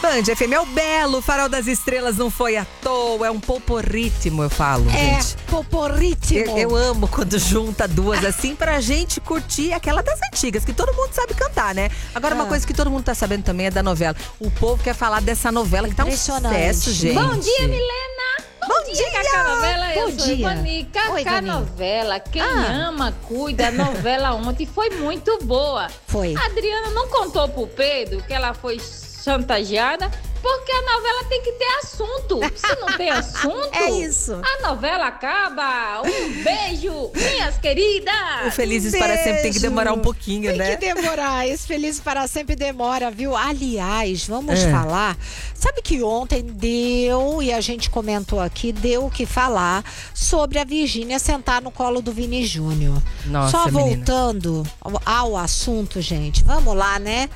Band FM é o belo Farol das Estrelas, não foi à toa, é um poporritmo, eu falo, gente. Poporritmo. Eu amo quando junta duas assim pra gente curtir aquela das antigas, que todo mundo sabe cantar, né? Agora, uma coisa que todo mundo tá sabendo também é da novela. O povo quer falar dessa novela que tá um sucesso, gente. Bom dia, Milena! Bom dia! Cacá Novela, eu Bom sou dia. Ivani. Oi, Cacá Ivani. Novela, quem ama, cuida. A novela ontem foi muito boa. Foi. A Adriana não contou pro Pedro que ela foi chantageada, porque a novela tem que ter assunto. Se não tem assunto, É isso. a novela acaba. Um beijo, minhas queridas! O Felizes para Sempre tem que demorar um pouquinho, Tem né? que demorar, esse Felizes para Sempre demora, viu? Aliás, vamos falar, sabe que ontem deu, e a gente comentou aqui, deu o que falar sobre a Virgínia sentar no colo do Vini Júnior. Nossa, Só menina. voltando ao assunto, gente, vamos lá, né?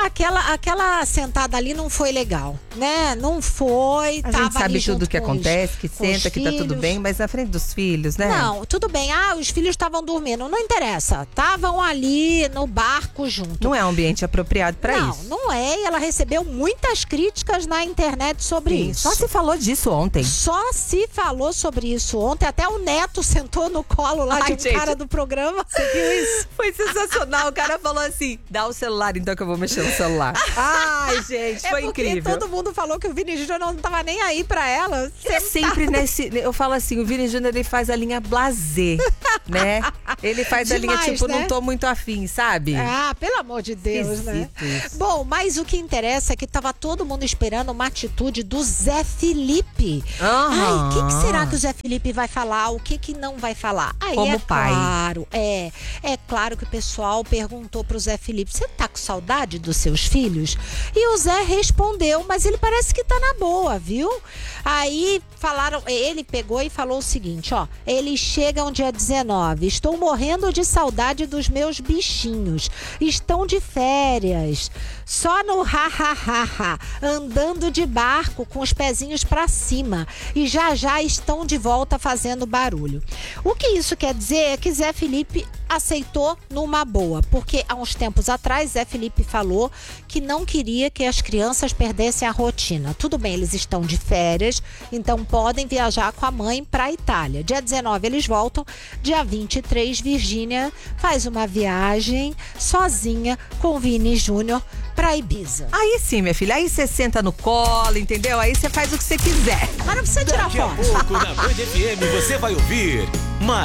Aquela sentada ali não foi legal, né? Não foi, A tava gente sabe ali tudo junto o que com os- acontece, que com os senta, que tá tudo filhos. bem, mas na frente dos filhos, né? Não, tudo bem. Os filhos estavam dormindo. Não interessa. Estavam ali no barco junto. Não é um ambiente apropriado pra não, isso. não é. E ela recebeu muitas críticas na internet sobre Sim, isso. só se falou disso ontem. Só se falou sobre isso ontem. Até o Neto sentou no colo lá Ai, de um gente. cara do programa. Você viu isso? Foi sensacional. O cara falou assim: dá o celular então que eu vou mexer no celular. Ai, gente, foi porque incrível. todo mundo falou que o Vini Júnior não tava nem aí pra ela. É sempre nesse. Eu falo assim: o Vini Júnior ele faz a linha blasé, né? Ele faz a linha Demais, tipo, né? não tô muito afim, sabe? Pelo amor de Deus, né? Esquisito isso. Bom, mas o que interessa é que tava todo mundo esperando uma atitude do Zé Felipe. Aham. Ai, o que será que o Zé Felipe vai falar? O que não vai falar? Aí Como é pai. claro, é claro que o pessoal perguntou pro Zé Felipe: você tá com saudade dos seus filhos? E o Zé respondeu, mas ele parece que tá na boa, viu? Aí falaram, ele pegou e falou o seguinte, ó: eles chegam dia 19, estou morrendo de saudade dos meus bichinhos, estão de férias, só no ha, andando de barco com os pezinhos pra cima e já estão de volta fazendo barulho. O que isso quer dizer é que Zé Felipe aceitou numa boa, porque há uns tempos atrás Zé Felipe falou que não queria que as crianças perdessem a rotina. Tudo bem, eles estão de férias, então podem viajar com a mãe para a Itália. Dia 19 eles voltam, dia 23 Virgínia faz uma viagem sozinha com Vini Júnior para Ibiza. Aí sim, minha filha, aí você senta no colo, entendeu? Aí você faz o que você quiser. Mas não precisa tirar Daqui a foto. pouco na Band FM você vai ouvir